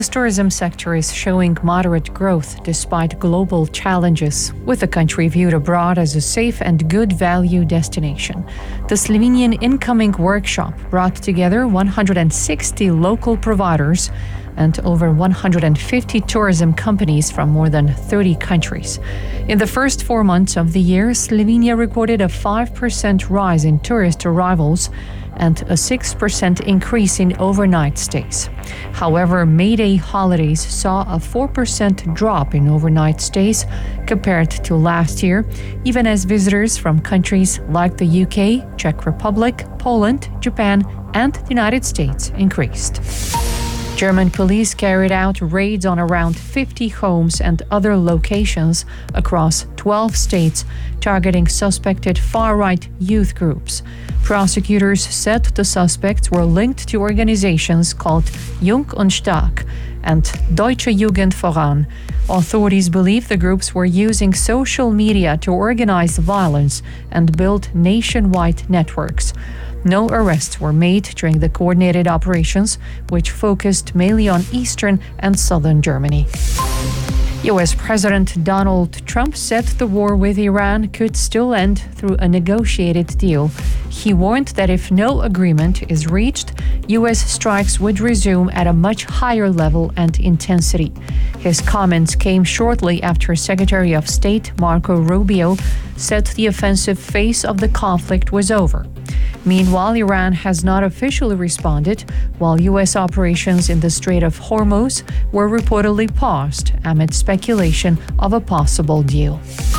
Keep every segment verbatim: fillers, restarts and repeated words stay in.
The tourism sector is showing moderate growth despite global challenges, with the country viewed abroad as a safe and good value destination. The Slovenian Incoming Workshop brought together one hundred sixty local providers and over one hundred fifty tourism companies from more than thirty countries. In the first four months of the year, Slovenia recorded a five percent rise in tourist arrivals and a six percent increase in overnight stays. However, May Day holidays saw a four percent drop in overnight stays compared to last year, even as visitors from countries like the U K, Czech Republic, Poland, Japan, and the United States increased. German police carried out raids on around fifty homes and other locations across twelve states, targeting suspected far-right youth groups. Prosecutors said the suspects were linked to organizations called Jung und Stark and Deutsche Jugend voran. Authorities believe the groups were using social media to organize violence and build nationwide networks. No arrests were made during the coordinated operations, which focused mainly on eastern and southern Germany. U S President Donald Trump said the war with Iran could still end through a negotiated deal. He warned that if no agreement is reached, U S strikes would resume at a much higher level and intensity. His comments came shortly after Secretary of State Marco Rubio said the offensive phase of the conflict was over. Meanwhile, Iran has not officially responded, while U S operations in the Strait of Hormuz were reportedly paused amid speculation of a possible deal.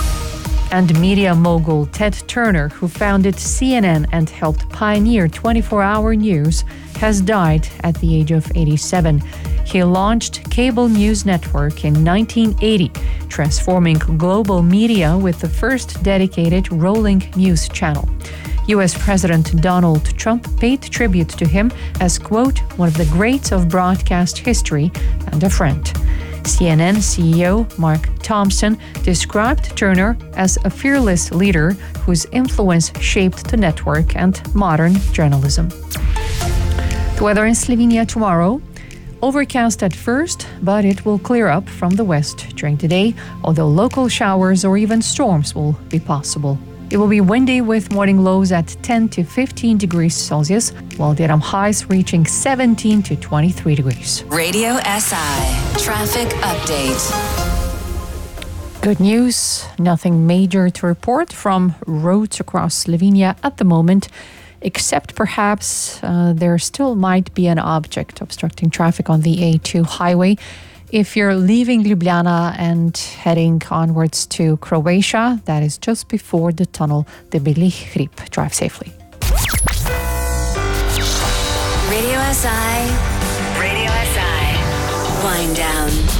And media mogul Ted Turner, who founded C N N and helped pioneer twenty-four hour news, has died at the age of eighty-seven. He launched Cable News Network in nineteen eighty, transforming global media with the first dedicated rolling news channel. U S President Donald Trump paid tribute to him as, quote, one of the greats of broadcast history and a friend. C N N C E O Mark Thompson described Turner as a fearless leader whose influence shaped the network and modern journalism. The weather in Slovenia tomorrow. Overcast at first, but it will clear up from the west during the day, although local showers or even storms will be possible. It will be windy with morning lows at ten to fifteen degrees Celsius, while daytime highs reaching seventeen to twenty-three degrees. Radio S I Traffic Update. Good news, nothing major to report from roads across Slovenia at the moment, except perhaps uh, there still might be an object obstructing traffic on the A two highway. If you're leaving Ljubljana and heading onwards to Croatia, that is just before the tunnel, the Beli Hrib. Drive safely. Radio S I. Radio S I. Wind down.